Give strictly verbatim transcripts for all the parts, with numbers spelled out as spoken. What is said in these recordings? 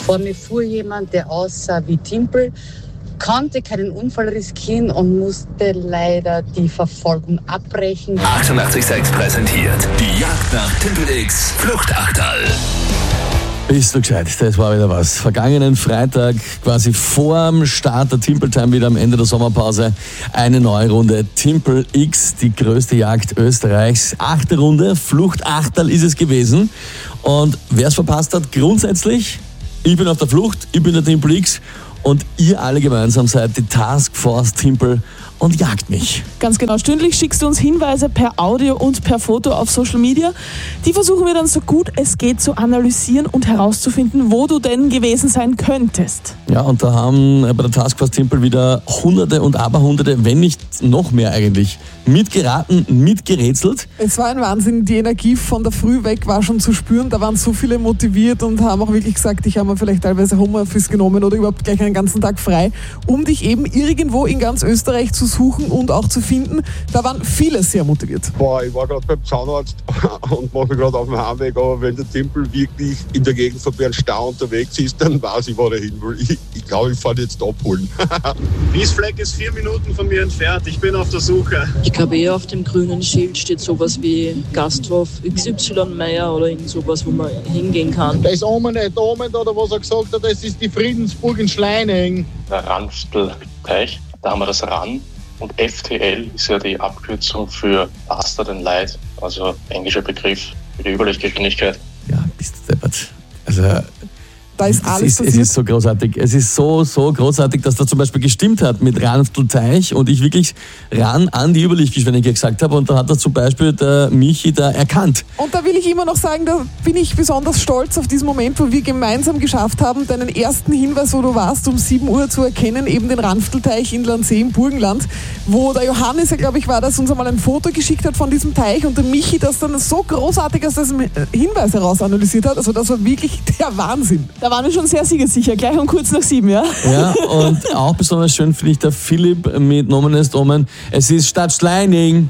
Vor mir fuhr jemand, der aussah wie Timpel, konnte keinen Unfall riskieren und musste leider die Verfolgung abbrechen. achtundachtzig Komma sechs präsentiert die Jagd nach Timpel X Fluchtachterl. Bist du gescheit, das war wieder was. Vergangenen Freitag, quasi vorm Start der Timpel Time, wieder am Ende der Sommerpause, eine neue Runde Timpel X, die größte Jagd Österreichs. Achte Runde, Fluchtachterl ist es gewesen. Und wer es verpasst hat, grundsätzlich, ich bin auf der Flucht, ich bin der Timpel X und ihr alle gemeinsam seid die Taskforce Timpel und jagt mich. Ganz genau. Stündlich schickst du uns Hinweise per Audio und per Foto auf Social Media. Die versuchen wir dann so gut es geht zu analysieren und herauszufinden, wo du denn gewesen sein könntest. Ja, und da haben bei der Taskforce Timpel wieder Hunderte und Aberhunderte, wenn nicht noch mehr eigentlich, mitgeraten, mitgerätselt. Es war ein Wahnsinn. Die Energie von der Früh weg war schon zu spüren. Da waren so viele motiviert und haben auch wirklich gesagt, ich habe mir vielleicht teilweise Homeoffice genommen oder überhaupt gleich einen ganzen Tag frei, um dich eben irgendwo in ganz Österreich zu suchen und auch zu finden. Da waren viele sehr motiviert. Boah, ich war gerade beim Zahnarzt und mache mich gerade auf dem Heimweg, aber wenn der Timpel wirklich in der Gegend von Bernstau unterwegs ist, dann weiß ich, wo er hin will. Ich, ich glaube, ich fahre jetzt abholen. Wiesfleck ist vier Minuten von mir entfernt. Ich bin auf der Suche. Ich glaube, eher auf dem grünen Schild steht sowas wie Gasthof X Y Meier oder irgend sowas, wo man hingehen kann. Das Omen nicht Omen, oder was er gesagt hat, das ist die Friedensburg in Schleining. Der Ranftelteich, da haben wir das Ran. Und F T L ist ja die Abkürzung für Faster than Light, also englischer Begriff für die Überlichtgeschwindigkeit. Ja, bist du deppert. Also, da ist alles es ist, passiert. es ist so großartig. Es ist so, so großartig, dass da zum Beispiel gestimmt hat mit Ranftelteich und ich wirklich ran an die Überlichtgeschwindigkeit gesagt habe und da hat das zum Beispiel der Michi da erkannt. Und da will ich immer noch sagen, da bin ich besonders stolz auf diesen Moment, wo wir gemeinsam geschafft haben, deinen ersten Hinweis, wo du warst, um sieben Uhr zu erkennen, eben den Ranftelteich in Landsee im Burgenland, wo der Johannes, ja glaube ich war das, uns einmal ein Foto geschickt hat von diesem Teich und der Michi das dann so großartig aus diesem Hinweis heraus analysiert hat. Also das war wirklich der Wahnsinn. Da waren wir schon sehr siegessicher, gleich um kurz nach sieben, ja? Ja, und auch besonders schön finde ich der Philipp mit Nomen ist Omen. Es ist Stadt Schleining.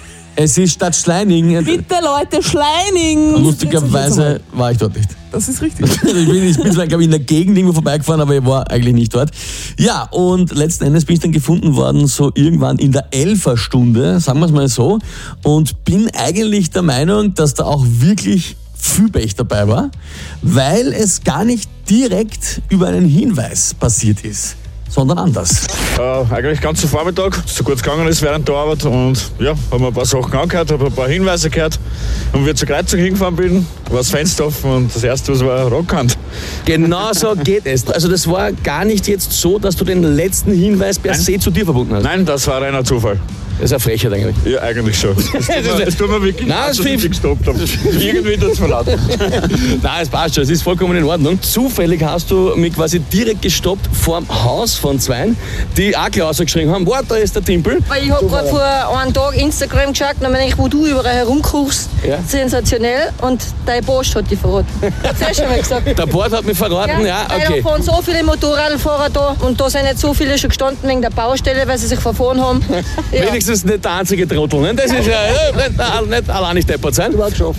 Es ist Stadt Schleining. Bitte Leute, Schleining! Lustigerweise war ich dort nicht. Das ist richtig. Ich bin, ich bin zwar, glaube ich, in der Gegend irgendwo vorbeigefahren, aber ich war eigentlich nicht dort. Ja, und letzten Endes bin ich dann gefunden worden, so irgendwann in der Elferstunde, sagen wir es mal so, und bin eigentlich der Meinung, dass da auch wirklich viel Pech dabei war, weil es gar nicht direkt über einen Hinweis passiert ist, sondern anders. Äh, eigentlich ganzen Vormittag, so gut gegangen ist während der Arbeit und ja, haben ein paar Sachen angehört, habe ein paar Hinweise gehört und wir zur Kreuzung hingefahren bin, war das Fenster offen und das erste, was war, Rockhand. Genau so geht es. Also das war gar nicht jetzt so, dass du den letzten Hinweis per se zu dir verbunden hast? Nein, das war reiner Zufall. Das ist eine Frechheit eigentlich. Ja, eigentlich schon. Das tut mir, das tut mir wirklich Nein, leid, dass ich gestoppt habe. Irgendwie tut es mir leid. Nein, es passt schon, es ist vollkommen in Ordnung. Zufällig hast du mich quasi direkt gestoppt vor dem Haus von Zweien, die auch gleich rausgeschrieben haben, warte, da ist der Timpel. Ich habe gerade vor einem Tag Instagram geschaut, nämlich wo du überall herumkochst. Ja. Sensationell. Und dein Post hat dich verraten. Hast du schon mal gesagt? Der Post hat mich verraten, ja, ja okay. Da fahren so viele Motorradfahrer da und da sind nicht so viele schon gestanden wegen der Baustelle, weil sie sich verfahren haben. Ja. Wenigstens nicht der einzige Trottel, ne? Das ist ja nicht, nicht allein nicht deppert sein.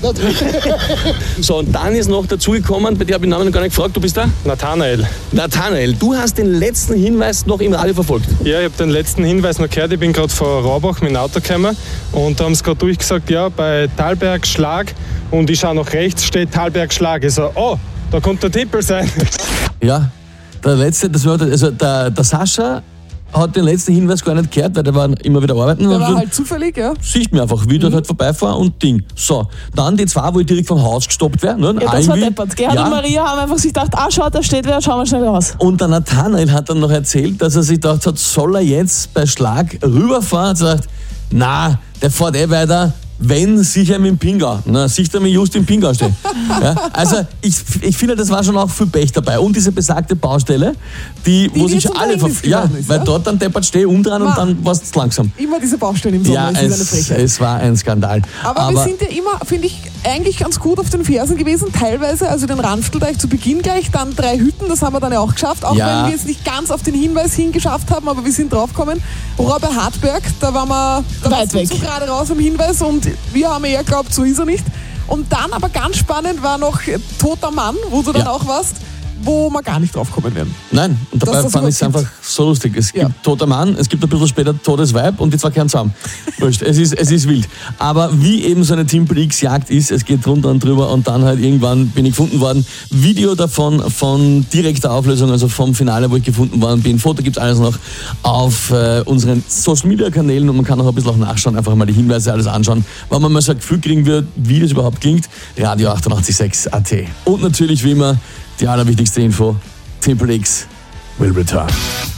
So, und dann ist noch dazugekommen, bei dir habe ich den Namen noch gar nicht gefragt, du bist da? Nathanael. Nathanael, du hast den letzten Hinweis noch im Radio verfolgt. Ja, ich habe den letzten Hinweis noch gehört, ich bin gerade vor Raubach mit dem Auto gekommen und da haben sie gerade durchgesagt, ja, bei Thalberg Schlag und ich schaue nach rechts, steht Thalberg Schlag. Ich so, oh, da kommt der Timpel sein. Ja, der letzte, das war, also der, der Sascha hat den letzten Hinweis gar nicht gehört, weil der war immer wieder arbeiten. Der war so, halt zufällig, ja. Sieht mir einfach, wie ich mhm. dort halt vorbeifahre und Ding. So, dann die zwei, wo ich direkt vom Haus gestoppt wäre. Ne? Ja, das war deppert. Gerhard ja. und Maria haben einfach sich gedacht, ah, schau, da steht wer, schauen wir schnell raus. Und der Nathanael hat dann noch erzählt, dass er sich gedacht hat, soll er jetzt bei Schlag rüberfahren? Und sagt, na, der fährt eh weiter. Wenn, sicher mit dem Pingau. Na, sicher mit just im Pingau stehen. Ja, also ich, ich finde, das war schon auch viel Pech dabei. Und diese besagte Baustelle, die, die wo sich alle verf- ja, ist, weil ja? dort dann deppert steh umdrehen und dann war es langsam. Immer diese Baustellen im Sommer, ja, es ist eine Frechheit. Es war ein Skandal. Aber, Aber wir sind ja immer, finde ich, eigentlich ganz gut auf den Fersen gewesen. Teilweise, also den Ranftelteich zu Beginn gleich, dann drei Hütten, das haben wir dann ja auch geschafft. Auch ja. wenn wir jetzt nicht ganz auf den Hinweis hingeschafft haben, aber wir sind draufgekommen. Robert Hartberg, da waren wir da weit weg. So gerade raus am Hinweis und wir haben eher geglaubt, so ist er nicht. Und dann aber ganz spannend war noch Toter Mann, wo du dann ja. auch warst, wo wir gar nicht drauf kommen werden. Nein, und dabei das fand ich es überhaupt einfach so lustig. Es gibt Ja. toter Mann, es gibt ein bisschen später totes Weib und die zwei kehren zusammen. Wurscht, es ist, es ist wild. Aber wie eben so eine Timpel X-Jagd ist, es geht drunter und drüber und dann halt irgendwann bin ich gefunden worden. Video davon von direkter Auflösung, also vom Finale, wo ich gefunden worden bin. Foto gibt's alles noch auf äh, unseren Social-Media-Kanälen und man kann auch ein bisschen auch nachschauen, einfach mal die Hinweise alles anschauen, weil man mal so ein Gefühl kriegen wird, wie das überhaupt klingt. Radio achtundachtzig Komma sechs A T. Und natürlich wie immer die allerwichtigste Info, Timpel X will return.